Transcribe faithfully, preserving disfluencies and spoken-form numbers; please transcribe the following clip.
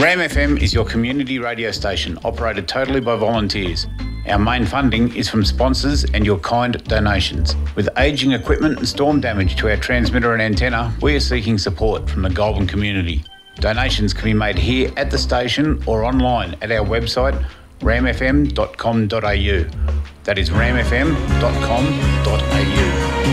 Ram F M is your community radio station, operated totally by volunteers. Our main funding is from sponsors and your kind donations. With ageing equipment and storm damage to our transmitter and antenna, we are seeking support from the Goulburn community. Donations can be made here at the station or online at our website, ram f m dot com dot a u. That is ram f m dot com dot a u.